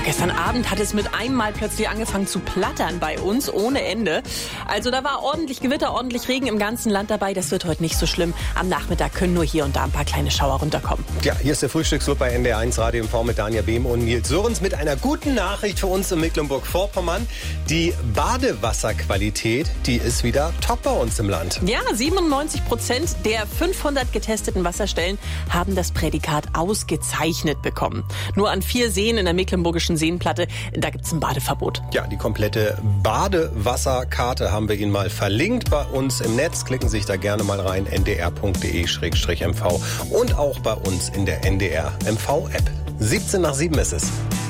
Gestern Abend hat es mit einmal plötzlich angefangen zu plattern bei uns ohne Ende. Also da war ordentlich Gewitter, ordentlich Regen im ganzen Land dabei. Das wird heute nicht so schlimm. Am Nachmittag können nur hier und da ein paar kleine Schauer runterkommen. Ja, hier ist der Frühstücksclub bei NDR1 Radio MV mit Danja Behm und Nils Sörens mit einer guten Nachricht für uns in Mecklenburg-Vorpommern. Die Badewasserqualität, die ist wieder top bei uns im Land. Ja, 97% der 500 getesteten Wasserstellen haben das Prädikat ausgezeichnet bekommen. Nur an 4 Seen in der mecklenburgischen Seenplatte, da gibt es ein Badeverbot. Ja, die komplette Badewasserkarte haben wir Ihnen mal verlinkt bei uns im Netz. Klicken Sie sich da gerne mal rein, ndr.de/mv und auch bei uns in der NDR MV App. 7:17 ist es.